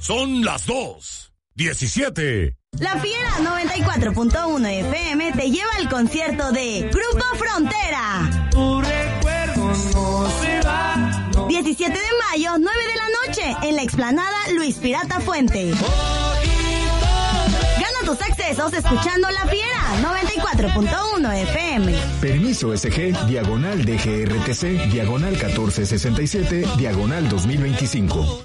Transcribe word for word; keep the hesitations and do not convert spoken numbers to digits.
Son las dos diecisiete. La Fiera noventa y cuatro punto uno F M te lleva al concierto de Grupo Frontera. Tu recuerdo no se va. No. diecisiete de mayo, nueve de la noche, en la explanada Luis Pirata Fuente. Gana tus accesos escuchando La Fiera noventa y cuatro punto uno F M. Permiso S G, diagonal D G R T C, diagonal catorce sesenta y siete, diagonal dos mil veinticinco.